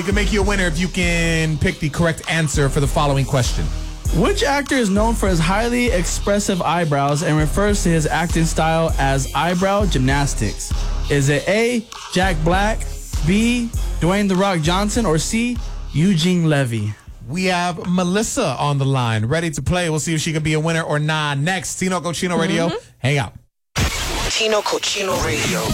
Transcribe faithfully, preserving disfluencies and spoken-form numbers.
We can make you a winner if you can pick the correct answer for the following question. Which actor is known for his highly expressive eyebrows and refers to his acting style as eyebrow gymnastics? Is it A, Jack Black, B, Dwayne The Rock Johnson, or C, Eugene Levy? We have Melissa on the line, ready to play. We'll see if she can be a winner or not. Next, Tino Cochino Radio. Mm-hmm. Hang out. Tino Cochino Radio.